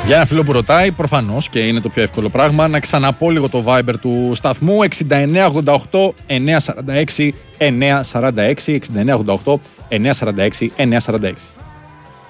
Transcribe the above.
Για ένα φίλο που ρωτάει, προφανώς και είναι το πιο εύκολο πράγμα, να ξαναπώ λίγο το Viber του σταθμού 6988 946 946 6988 946 946.